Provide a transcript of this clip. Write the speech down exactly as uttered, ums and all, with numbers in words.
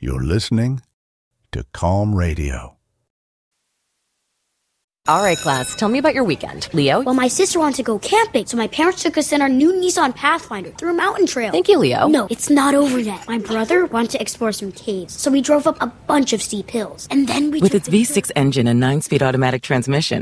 You're listening to Calm Radio. All right, class, tell me about your weekend. Leo? Well, my sister wanted to go camping, so my parents took us in our new Nissan Pathfinder through a mountain trail. Thank you, Leo. No, it's not over yet. My brother wanted to explore some caves, so we drove up a bunch of steep hills. And then we With its V six engine and nine-speed automatic transmission,